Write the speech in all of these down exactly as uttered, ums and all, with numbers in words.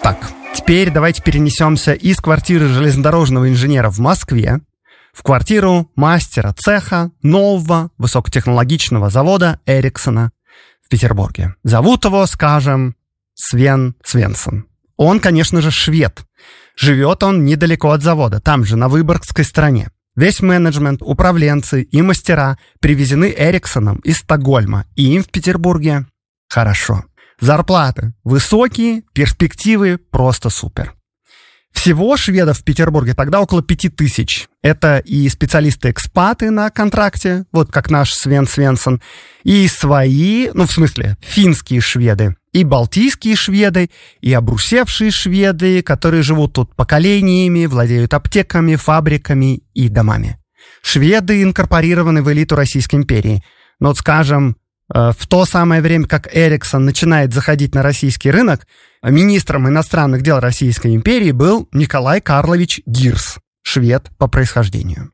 Так, теперь давайте перенесемся из квартиры железнодорожного инженера в Москве в квартиру мастера цеха нового высокотехнологичного завода Эриксона в Петербурге. Зовут его, скажем, Свен Свенсон. Он, конечно же, швед. Живет он недалеко от завода, там же, на Выборгской стороне. Весь менеджмент, управленцы и мастера привезены Эриксоном из Стокгольма, и им в Петербурге хорошо. Зарплаты высокие, перспективы просто супер. Всего шведов в Петербурге тогда около пяти тысяч. Это и специалисты-экспаты на контракте, вот как наш Свен Свенсон, и свои, ну, в смысле, финские шведы, и балтийские шведы, и обрусевшие шведы, которые живут тут поколениями, владеют аптеками, фабриками и домами. Шведы инкорпорированы в элиту Российской империи. Но, вот, скажем, в то самое время, как Эриксон начинает заходить на российский рынок, министром иностранных дел Российской империи был Николай Карлович Гирс, швед по происхождению.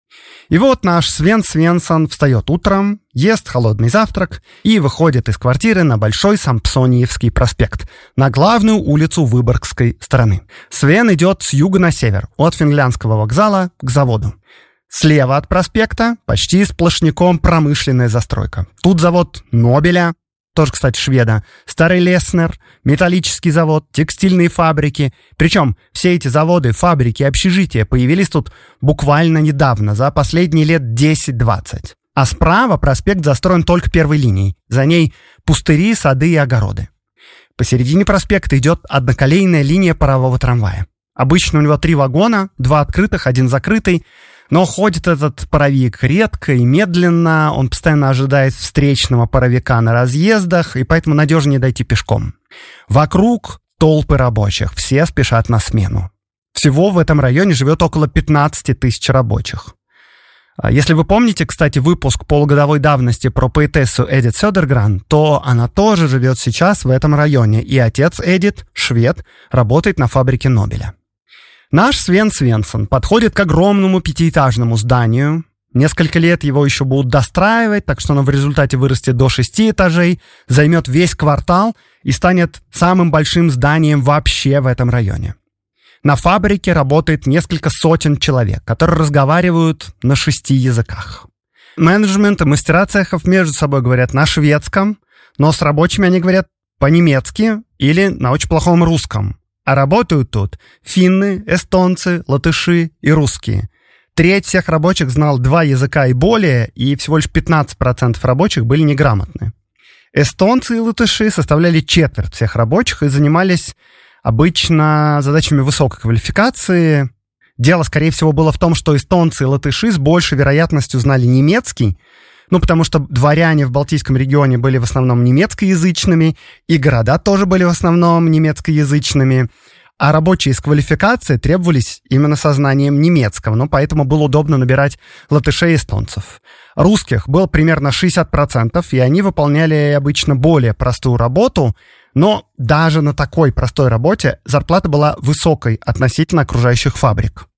И вот наш Свен Свенсон встает утром, ест холодный завтрак и выходит из квартиры на Большой Сампсониевский проспект, на главную улицу Выборгской стороны. Свен идет с юга на север, от Финляндского вокзала к заводу. Слева от проспекта почти сплошняком промышленная застройка. Тут завод Нобеля, тоже, кстати, шведа, Старый Леснер, металлический завод, текстильные фабрики. Причем все эти заводы, фабрики, общежития появились тут буквально недавно, за последние лет десять-двадцать. А справа проспект застроен только первой линией. За ней пустыри, сады и огороды. Посередине проспекта идет одноколейная линия парового трамвая. Обычно у него три вагона, два открытых, один закрытый. Но ходит этот паровик редко и медленно, он постоянно ожидает встречного паровика на разъездах, и поэтому надежнее дойти пешком. Вокруг толпы рабочих, все спешат на смену. Всего в этом районе живет около пятнадцать тысяч рабочих. Если вы помните, кстати, выпуск полугодовой давности про поэтессу Эдит Сёдергран, то она тоже живет сейчас в этом районе, и отец Эдит, швед, работает на фабрике Нобеля. Наш Свен Свенсон подходит к огромному пятиэтажному зданию. Несколько лет его еще будут достраивать, так что оно в результате вырастет до шести этажей, займет весь квартал и станет самым большим зданием вообще в этом районе. На фабрике работает несколько сотен человек, которые разговаривают на шести языках. Менеджмент и мастера цехов между собой говорят на шведском, но с рабочими они говорят по-немецки или на очень плохом русском. А работают тут финны, эстонцы, латыши и русские. Треть всех рабочих знал два языка и более, и всего лишь пятнадцать процентов рабочих были неграмотны. Эстонцы и латыши составляли четверть всех рабочих и занимались обычно задачами высокой квалификации. Дело, скорее всего, было в том, что эстонцы и латыши с большей вероятностью знали немецкий, ну, потому что дворяне в Балтийском регионе были в основном немецкоязычными, и города тоже были в основном немецкоязычными, а рабочие с квалификацией требовались именно со знанием немецкого, ну, поэтому было удобно набирать латышей и эстонцев. Русских было примерно шестьдесят процентов, и они выполняли обычно более простую работу, но даже на такой простой работе зарплата была высокой относительно окружающих фабрик.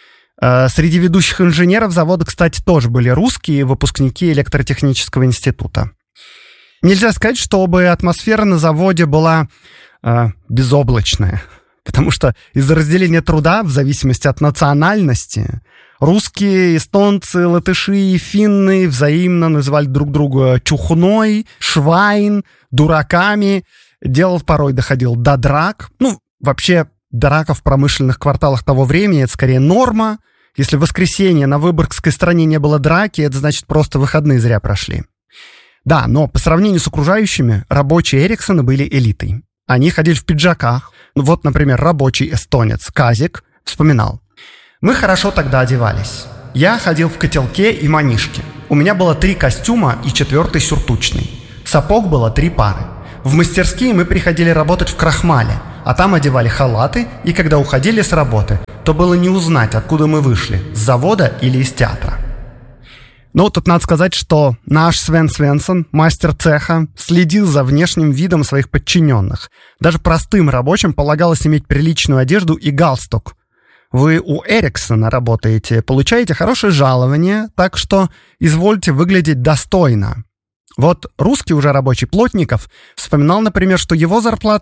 Среди ведущих инженеров завода, кстати, тоже были русские, выпускники электротехнического института. Нельзя сказать, чтобы атмосфера на заводе была э, безоблачная, потому что из-за разделения труда, в зависимости от национальности, русские, эстонцы, латыши и финны взаимно называли друг друга чухной, швайн, дураками. Дело порой доходило до драк. Ну, вообще, драка в промышленных кварталах того времени — это скорее норма. Если в воскресенье на Выборгской стороне не было драки, это значит, просто выходные зря прошли. Да, но по сравнению с окружающими, рабочие Эриксона были элитой. Они ходили в пиджаках. Вот, например, рабочий эстонец Казик вспоминал. «Мы хорошо тогда одевались. Я ходил в котелке и манишке. У меня было три костюма и четвертый сюртучный. Сапог было три пары. В мастерские мы приходили работать в крахмале, а там одевали халаты, и когда уходили с работы, то было не узнать, откуда мы вышли, с завода или из театра». Ну, тут надо сказать, что наш Свен Свенсон, мастер цеха, следил за внешним видом своих подчиненных. Даже простым рабочим полагалось иметь приличную одежду и галстук. Вы у Эриксона работаете, получаете хорошее жалование, так что извольте выглядеть достойно. Вот русский уже рабочий Плотников вспоминал, например, что его зарплаты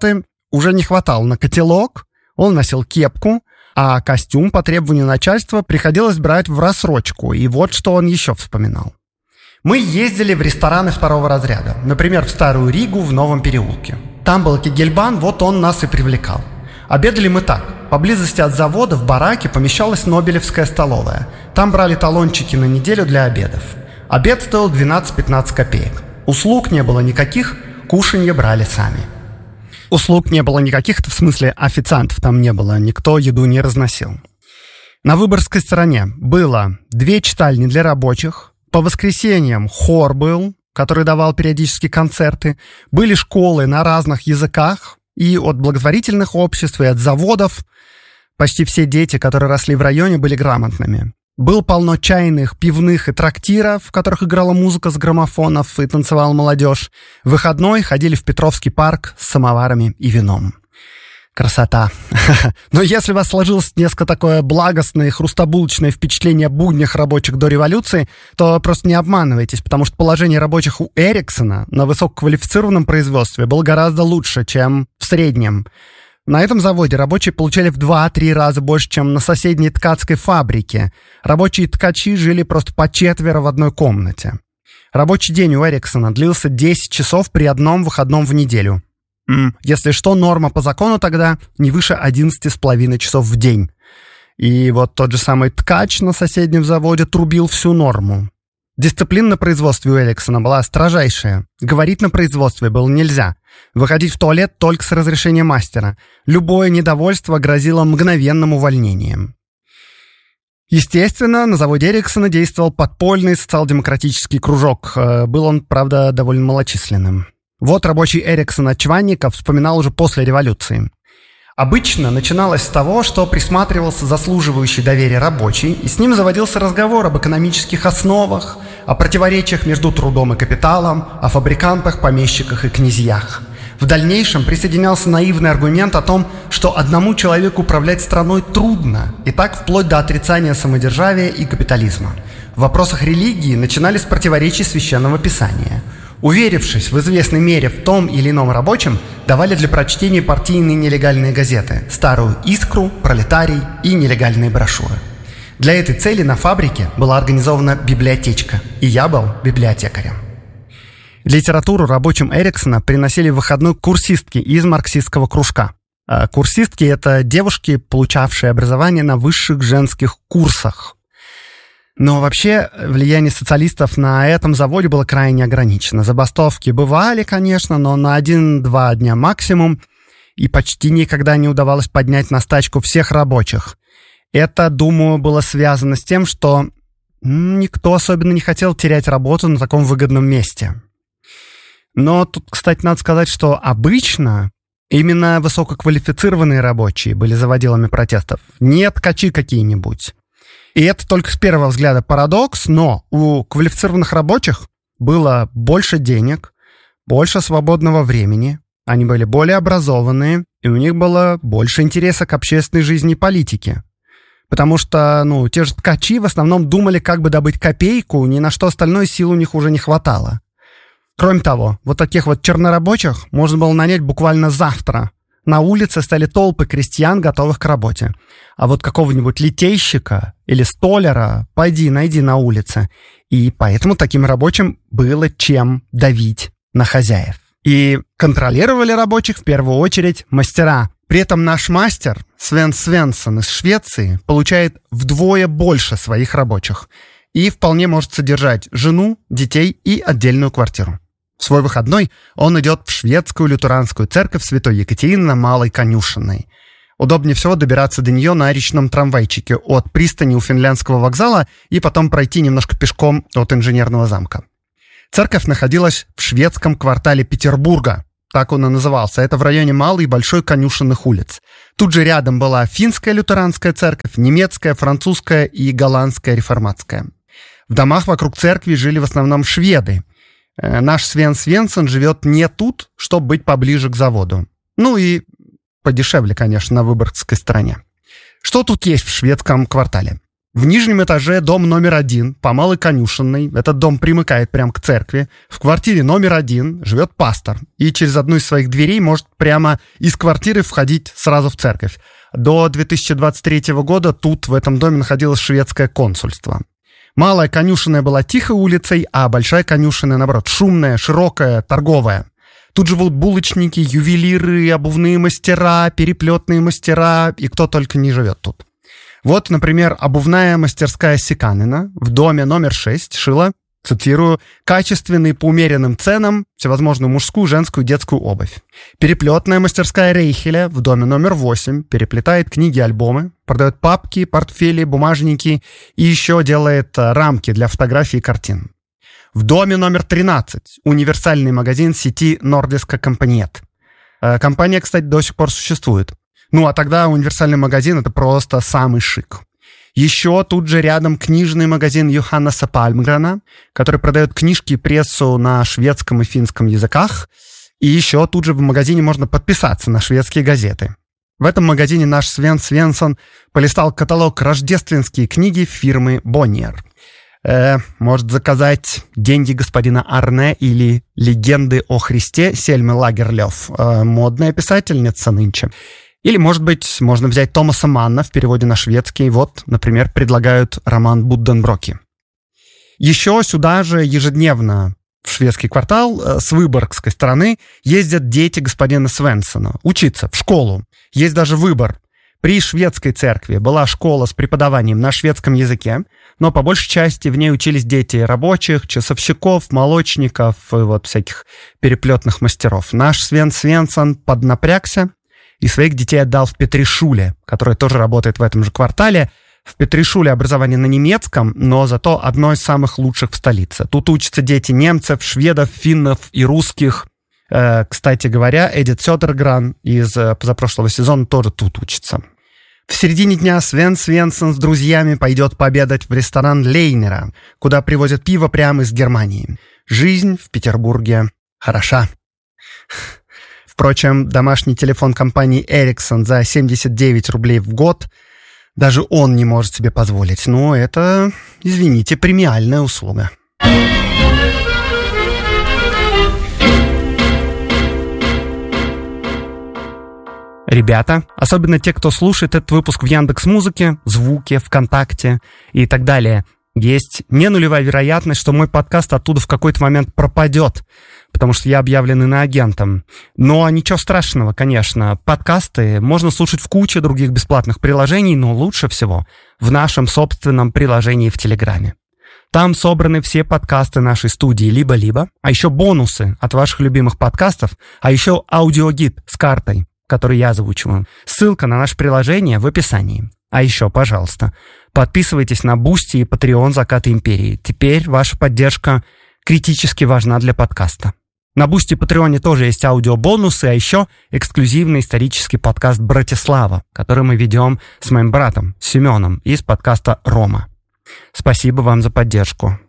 уже не хватало на котелок, он носил кепку, а костюм по требованию начальства приходилось брать в рассрочку. И вот что он еще вспоминал. Мы ездили в рестораны второго разряда. Например, в Старую Ригу в Новом переулке. Там был кегельбан, вот он нас и привлекал. Обедали мы так. Поблизости от завода в бараке помещалась Нобелевская столовая. Там брали талончики на неделю для обедов. Обед стоил двенадцать-пятнадцать копеек. Услуг не было никаких, кушанье брали сами. Услуг не было никаких, в смысле официантов там не было, никто еду не разносил. На Выборгской стороне было две читальни для рабочих, по воскресеньям хор был, который давал периодически концерты, были школы на разных языках, и от благотворительных обществ, и от заводов. Почти все дети, которые росли в районе, были грамотными. Было полно чайных, пивных и трактиров, в которых играла музыка с граммофонов и танцевала молодежь. В выходной ходили в Петровский парк с самоварами и вином. Красота. Но если у вас сложилось несколько такое благостное и хрустобулочное впечатление о буднях рабочих до революции, то просто не обманывайтесь, потому что положение рабочих у Эриксона на высококвалифицированном производстве было гораздо лучше, чем в среднем. На этом заводе рабочие получали в два-три раза больше, чем на соседней ткацкой фабрике. Рабочие ткачи жили просто по четверо в одной комнате. Рабочий день у Эриксона длился десять часов при одном выходном в неделю. Если что, норма по закону тогда не выше одиннадцати с половиной часов в день. И вот тот же самый ткач на соседнем заводе трубил всю норму. Дисциплина на производстве у Эриксона была строжайшая. Говорить на производстве было нельзя. Выходить в туалет только с разрешения мастера. Любое недовольство грозило мгновенным увольнением. Естественно, на заводе Эриксона действовал подпольный социал-демократический кружок. Был он, правда, довольно малочисленным. Вот рабочий Эриксона Чванников вспоминал уже после революции. Обычно начиналось с того, что присматривался заслуживающий доверия рабочий, и с ним заводился разговор об экономических основах, о противоречиях между трудом и капиталом, о фабрикантах, помещиках и князьях. В дальнейшем присоединялся наивный аргумент о том, что одному человеку управлять страной трудно, и так вплоть до отрицания самодержавия и капитализма. В вопросах религии начинались противоречия Священного Писания. Уверившись в известной мере в том или ином рабочем, давали для прочтения партийные нелегальные газеты «Старую Искру», «Пролетарий» и нелегальные брошюры. Для этой цели на фабрике была организована библиотечка, и я был библиотекарем. Литературу рабочим Эриксона приносили в выходной курсистки из марксистского кружка. А курсистки — это девушки, получавшие образование на высших женских курсах. Но вообще влияние социалистов на этом заводе было крайне ограничено. Забастовки бывали, конечно, но на один-два дня максимум, и почти никогда не удавалось поднять на стачку всех рабочих. Это, думаю, было связано с тем, что никто особенно не хотел терять работу на таком выгодном месте. Но тут, кстати, надо сказать, что обычно именно высококвалифицированные рабочие были заводилами протестов, не ткачи какие-нибудь. И это только с первого взгляда парадокс, но у квалифицированных рабочих было больше денег, больше свободного времени, они были более образованные, и у них было больше интереса к общественной жизни и политике. Потому что, ну, те же ткачи в основном думали, как бы добыть копейку, ни на что остальное сил у них уже не хватало. Кроме того, вот таких вот чернорабочих можно было нанять буквально завтра. На улице стали толпы крестьян, готовых к работе. А вот какого-нибудь литейщика или столяра пойди найди на улице. И поэтому таким рабочим было чем давить на хозяев. И контролировали рабочих в первую очередь мастера. При этом наш мастер, Свен Свенсон из Швеции, получает вдвое больше своих рабочих. И вполне может содержать жену, детей и отдельную квартиру. В свой выходной он идет в шведскую лютеранскую церковь Святой Екатерины на Малой Конюшенной. Удобнее всего добираться до нее на речном трамвайчике от пристани у Финляндского вокзала и потом пройти немножко пешком от Инженерного замка. Церковь находилась в шведском квартале Петербурга, так он и назывался. Это в районе Малой и Большой Конюшенных улиц. Тут же рядом была финская лютеранская церковь, немецкая, французская и голландская реформатская. В домах вокруг церкви жили в основном шведы. Наш Свен Свенсон живет не тут, чтобы быть поближе к заводу. Ну и подешевле, конечно, на Выборгской стороне. Что тут есть в шведском квартале? В нижнем этаже дом номер один по Малой Конюшенной. Этот дом примыкает прямо к церкви. В квартире номер один живет пастор. И через одну из своих дверей может прямо из квартиры входить сразу в церковь. До две тысячи двадцать третьего года тут, в этом доме, находилось шведское консульство. Малая Конюшенная была тихой улицей, а Большая Конюшенная, наоборот, шумная, широкая, торговая. Тут живут булочники, ювелиры, обувные мастера, переплетные мастера, и кто только не живет тут. Вот, например, обувная мастерская Сиканина в доме номер шесть шила, цитирую, «качественные по умеренным ценам всевозможную мужскую, женскую, детскую обувь». Переплетная мастерская Рейхеля в доме номер восемь переплетает книги, альбомы, продает папки, портфели, бумажники и еще делает рамки для фотографий и картин. В доме номер тринадцать универсальный магазин сети Nordiska Kompaniet. Компания, кстати, до сих пор существует. Ну, а тогда универсальный магазин — это просто самый шик. Еще тут же рядом книжный магазин Йоханнеса Пальмгрена, который продает книжки и прессу на шведском и финском языках. И еще тут же в магазине можно подписаться на шведские газеты. В этом магазине наш Свен Свенсон полистал каталог рождественские книги фирмы Bonnier. Э, может заказать «Деньги господина Арне» или «Легенды о Христе» Сельмы Лагерлёв, э, модная писательница нынче. Или, может быть, можно взять Томаса Манна в переводе на шведский. Вот, например, предлагают роман Будденброки. Еще сюда же ежедневно в шведский квартал с выборгской стороны ездят дети господина Свенсона учиться в школу. Есть даже выбор. При шведской церкви была школа с преподаванием на шведском языке, но по большей части в ней учились дети рабочих, часовщиков, молочников и вот всяких переплетных мастеров. Наш Свен Свенсон поднапрягся и своих детей отдал в Петришуле, которая тоже работает в этом же квартале. В Петришуле образование на немецком, но зато одно из самых лучших в столице. Тут учатся дети немцев, шведов, финнов и русских. Э, кстати говоря, Эдит Сёдергран из позапрошлого сезона тоже тут учится. В середине дня Свен Свенсон с друзьями пойдет пообедать в ресторан Лейнера, куда привозят пиво прямо из Германии. Жизнь в Петербурге хороша. Впрочем, домашний телефон компании Ericsson за семьдесят девять рублей в год даже он не может себе позволить. Но это, извините, премиальная услуга. Ребята, особенно те, кто слушает этот выпуск в Яндекс.Музыке, Звуке, ВКонтакте и так далее, есть не нулевая вероятность, что мой подкаст оттуда в какой-то момент пропадет, потому что я объявлен иноагентом. Но ничего страшного, конечно. Подкасты можно слушать в куче других бесплатных приложений, но лучше всего в нашем собственном приложении в Телеграме. Там собраны все подкасты нашей студии «Либо-либо», а еще бонусы от ваших любимых подкастов, а еще аудиогид с картой, который я озвучиваю. Ссылка на наше приложение в описании. А еще, пожалуйста, подписывайтесь на Boosty и Patreon «Закаты империи». Теперь ваша поддержка критически важна для подкаста. На Boosty и Patreon тоже есть аудиобонусы, а еще эксклюзивный исторический подкаст «Братислава», который мы ведем с моим братом Семеном из подкаста «Рома». Спасибо вам за поддержку.